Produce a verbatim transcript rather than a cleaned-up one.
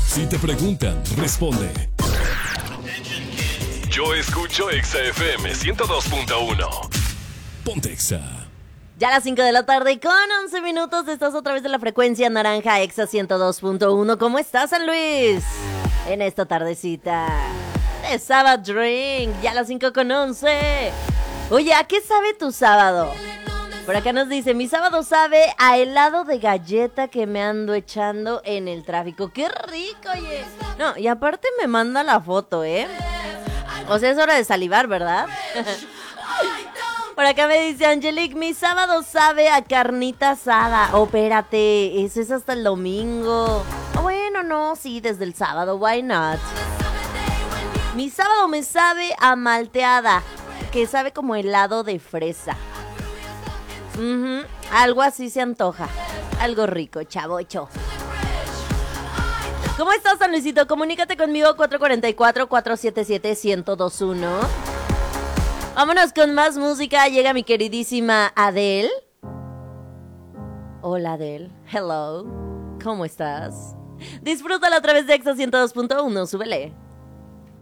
Si te preguntan, responde. Yo escucho Exa F M ciento dos punto uno. Ponte Exa. Ya a las cinco de la tarde con once minutos estás otra vez de la frecuencia naranja Exa ciento dos punto uno. ¿Cómo estás, San Luis? En esta tardecita de Sábado Drink, ya a las cinco con once. Oye, ¿a qué sabe tu sábado? Por acá nos dice, mi sábado sabe a helado de galleta que me ando echando en el tráfico. ¡Qué rico, oye! No, y aparte me manda la foto, ¿eh? O sea, es hora de salivar, ¿verdad? Por acá me dice Angelique, mi sábado sabe a carnita asada. Oh, espérate, eso es hasta el domingo. Oh, bueno, no, sí, desde el sábado, why not? Mi sábado me sabe a malteada, que sabe como helado de fresa. Uh-huh. Algo así se antoja. Algo rico, chavocho. ¿Cómo estás, San Luisito? Comunícate conmigo cuatro cuatro cuatro, cuatro siete siete, uno cero dos uno. Vámonos con más música. Llega mi queridísima Adele. Hola, Adele. Hello. ¿Cómo estás? Disfrútala a través de Exa ciento dos punto uno. Súbele.